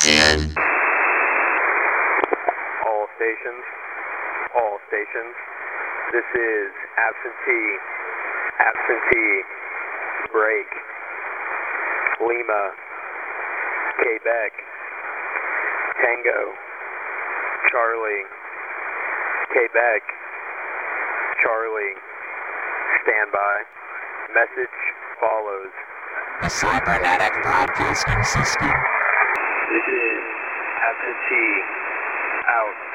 Attention. All stations. This is absentee, break, Lima, Quebec, Tango, Charlie, Quebec, Charlie, standby. Message follows. The cybernetic broadcasting system. This is absentee, out.